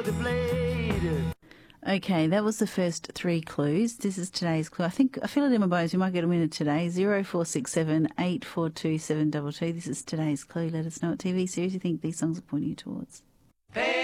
razor blade. Okay, that was the first three clues. This is today's clue. I feel it in my bones. We might get a winner today. 0467 842 722. This is today's clue. Let us know what TV series you think these songs are pointing you towards.